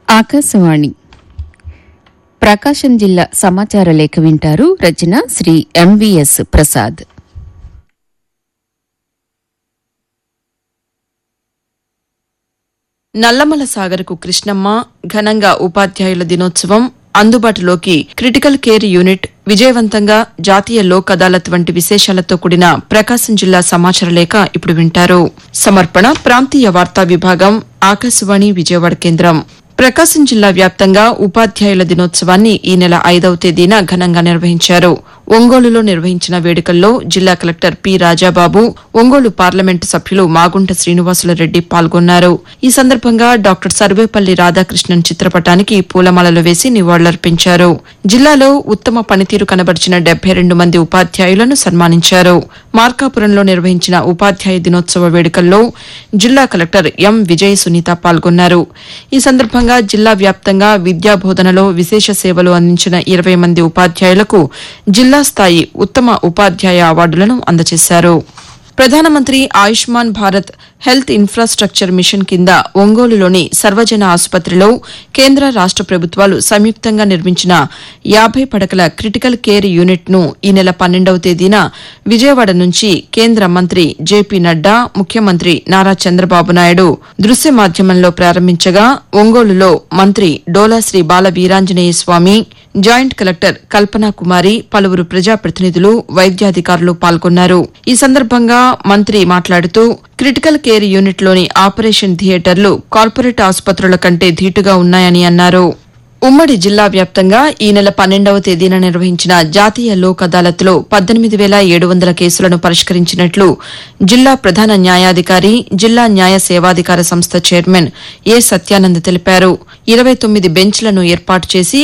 ఆకాశవాణి ప్రకాశం జిల్లా సమాచార లేఖ వింటారు. రచన శ్రీ ఎంవిఎస్ ప్రసాద్. నల్లమల సాగర్కు కృష్ణమ్మ, ఘనంగా ఉపాధ్యాయుల దినోత్సవం, అందుబాటులోకి క్రిటికల్ కేర్ యూనిట్, విజయవంతంగా జాతీయ లోక్ అదాలత్ వంటి విశేషాలతో కూడిన ప్రకాశం జిల్లా సమాచార లేఖ ఇప్పుడు వింటారు. సమర్పణ ప్రాంతీయ వార్తా విభాగం, ఆకాశవాణి విజయవాడ కేంద్రం. ప్రకాశం జిల్లా వ్యాప్తంగా ఉపాధ్యాయుల దినోత్సవాన్ని ఈ నెల 5వ తేదీన ఘనంగా నిర్వహించారు. ఒంగోలులో నిర్వహించిన వేడుకల్లో జిల్లా collector P Rajababu, Ongole parliament సభ్యులు మాగుంట శ్రీనివాసులరెడ్డి పాల్గొన్నారు. ఈ సందర్భంగా డాక్టర్ సర్వేపల్లి రాధాకృష్ణన్ చిత్రపటానికి పూలమాలలు వేసి నివాళులర్పించారు. జిల్లాలో ఉత్తమ పనితీరు కనబరిచిన 72 మంది ఉపాధ్యాయులను సన్మానించారు. మార్కాపురంలో నిర్వహించిన ఉపాధ్యాయ దినోత్సవ వేడుకల్లో జిల్లా కలెక్టర్ ఎం విజయ సునీత పాల్గొన్నారు. ఈ సందర్భంగా జిల్లా వ్యాప్తంగా విద్యా బోధనలో విశేష సేవలు అందించిన 20 మంది ఉపాధ్యాయులకు జిల్లా స్థాయి ఉత్తమ ఉపాధ్యాయ అవార్డులను అందజేశారు. ప్రధానమంత్రి Ayushman Bharat health infrastructure machine కింద ఒంగోలులోని సర్వజన ఆసుపత్రిలో కేంద్ర రాష్ట ప్రభుత్వాలు సంయుక్తంగా నిర్మించిన 50 పడకల క్రిటికల్ కేర్ యూనిట్ను ఈ నెల 12వ తేదీన విజయవాడ నుంచి కేంద్ర మంత్రి జేపీ నడ్డా, ముఖ్యమంత్రి నారా చంద్రబాబు నాయుడు దృశ్య మాధ్యమంలో ప్రారంభించగా ఒంగోలులో మంత్రి డోలాశ్రీ బాల వీరాంజనేయ స్వామి, జాయింట్ కలెక్టర్ కల్పనా కుమారి, పలువురు ప్రజాప్రతినిధులు, వైద్యాధికారులు పాల్గొన్నారు. ఈ సందర్భంగా మంత్రి మాట్లాడుతూ క్రిటికల్ కేర్ యూనిట్లోని ఆపరేషన్ థియేటర్లు కార్పొరేట్ ఆసుపత్రుల కంటే ధీటుగా ఉన్నాయని అన్నారు. ఉమ్మడి జిల్లా వ్యాప్తంగా ఈ నెల 12వ తేదీన నిర్వహించిన జాతీయ లోక్ అదాలత్లో 18,700 కేసులను పరిష్కరించినట్లు జిల్లా ప్రధాన న్యాయాధికారి, జిల్లా న్యాయ సేవాధికార సంస్థ చైర్మన్ ఏ సత్యానంద్ తెలిపారు. 29 బెంచ్లను ఏర్పాటు చేసి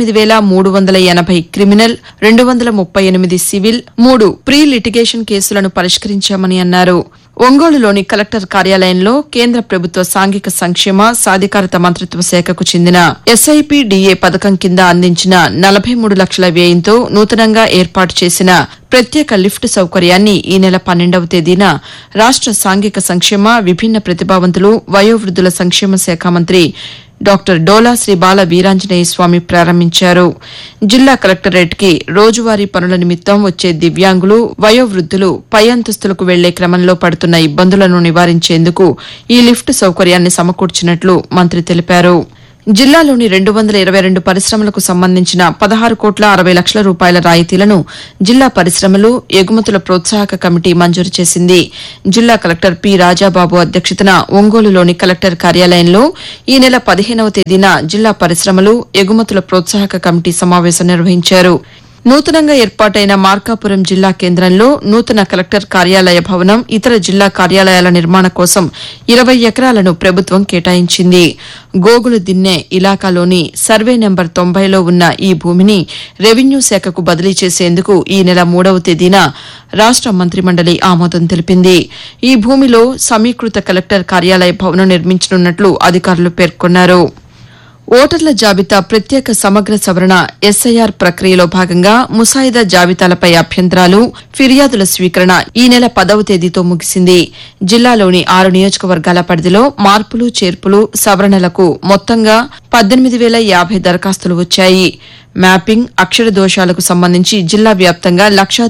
18,380 క్రిమినల్, 238 సివిల్, 3 ప్రీ లిటిగేషన్ కేసులను పరిష్కరించామని అన్నారు. ఒంగోలులోని కలెక్టర్ కార్యాలయంలో కేంద్ర ప్రభుత్వ సాంఘిక సంక్షేమ సాధికారత మంత్రిత్వ శాఖకు చెందిన ఎస్ఐపిడిఏ పథకం కింద అందించిన 43 లక్షల వ్యయంతో నూతనంగా ఏర్పాటు చేసిన ప్రత్యేక లిఫ్ట్ సౌకర్యాన్ని ఈ నెల 12వ తేదీన రాష్ట సాంఘిక సంక్షేమ, విభిన్న ప్రతిభావంతులు, వయోవృద్ధుల సంక్షేమ శాఖ మంత్రి డాక్టర్ డోలాశ్రీ బాల వీరాంజనేయ స్వామి ప్రారంభించారు. జిల్లా కలెక్టరేట్కి రోజువారీ పనుల నిమిత్తం వచ్చే దివ్యాంగులు, వయోవృద్ధులు పై అంతస్తులకు వెళ్లే క్రమంలో పడుతున్న ఇబ్బందులను నివారించేందుకు ఈ లిఫ్ట్ సౌకర్యాన్ని సమకూర్చినట్లు మంత్రి తెలిపారు. జిల్లాలోని 222 పరిశ్రమలకు సంబంధించిన 16 కోట్ల 60 లక్షల రూపాయల రాయితీలను జిల్లా పరిశ్రమలు, ఎగుమతుల ప్రోత్సాహక కమిటీ మంజూరు చేసింది. జిల్లా కలెక్టర్ పి రాజాబాబు అధ్యక్షతన ఒంగోలులోని కలెక్టర్ కార్యాలయంలో ఈ నెల 15వ తేదీన జిల్లా పరిశ్రమలు, ఎగుమతుల ప్రోత్సాహక కమిటీ సమావేశం నిర్వహించారు. నూతనంగా ఏర్పాటైన మార్కాపురం జిల్లా కేంద్రంలో నూతన కలెక్టర్ కార్యాలయ భవనం, ఇతర జిల్లా కార్యాలయాల నిర్మాణ కోసం 20 ఎకరాలను ప్రభుత్వం కేటాయించింది. గోగులు దిన్నె ఇలాకాలోని సర్వే నెంబర్ 90లో ఉన్న ఈ భూమిని రెవెన్యూ శాఖకు బదిలీ చేసేందుకు ఈ నెల 3వ తేదీన రాష్ట మంత్రిమండలి ఆమోదం తెలిపింది. ఈ భూమిలో సమీకృత కలెక్టర్ కార్యాలయ భవనం నిర్మించనున్నట్లు అధికారులు పేర్కొన్నారు. ఓటర్ల జాబితా ప్రత్యేక సమగ్ర సవరణ ఎస్ఐఆర్ ప్రక్రియలో భాగంగా ముసాయిదా జాబితాలపై అభ్యంతరాలు, ఫిర్యాదుల స్వీకరణ ఈ నెల 10వ తేదీతో ముగిసింది. జిల్లాలోని 6 నియోజకవర్గాల పరిధిలో మార్పులు, చేర్పులు, సవరణలకు మొత్తంగా 18,050 దరఖాస్తులు వచ్చాయి. మ్యాపింగ్, అక్షర దోషాలకు సంబంధించి జిల్లా వ్యాప్తంగా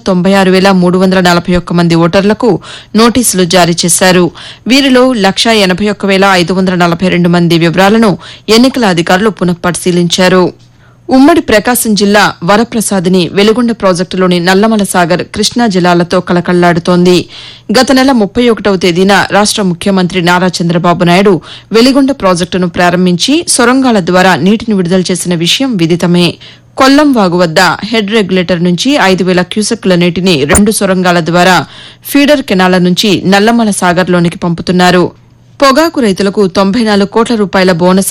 1,96,341 మంది ఓటర్లకు నోటీసులు జారీ చేశారు. వీరిలో 1,81,542 మంది వివరాలను ఎన్నికల అధికారులు పునఃపరిశీలించారు. ఉమ్మడి ప్రకాశం జిల్లా వరప్రసాదిని వెలుగొండ ప్రాజెక్టులోని నల్లమల సాగర్ కృష్ణా జలాలతో కళకళ్లాడుతోంది. గత నెల 31వ తేదీన రాష్ట ముఖ్యమంత్రి నారా చంద్రబాబు నాయుడు వెలుగొండ ప్రాజెక్టును ప్రారంభించి సొరంగాల ద్వారా నీటిని విడుదల చేసిన విషయం విదితమే. కొల్లం వాగు వద్ద హెడ్ రెగ్యులేటర్ నుంచి 5,000 క్యూసెక్కుల నీటిని 2 సొరంగాల ద్వారా ఫీడర్ కెనాల నుంచి నల్లమల సాగర్లోనికి పంపుతున్నారు. పొగాకు రైతులకు 94 కోట్ల రూపాయల బోనస్